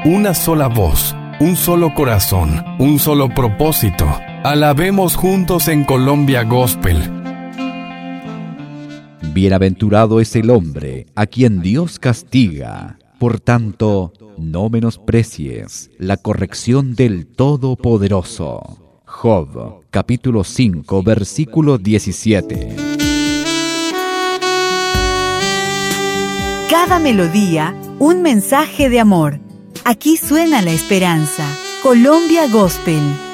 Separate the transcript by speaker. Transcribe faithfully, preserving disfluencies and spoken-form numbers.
Speaker 1: una sola voz, un solo corazón, un solo propósito. Alabemos juntos en Colombia Gospel.
Speaker 2: Bienaventurado es el hombre a quien Dios castiga. Por tanto, no menosprecies la corrección del Todopoderoso. Job, capítulo cinco, versículo diecisiete.
Speaker 3: Cada melodía, un mensaje de amor. Aquí suena la esperanza. Colombia Gospel.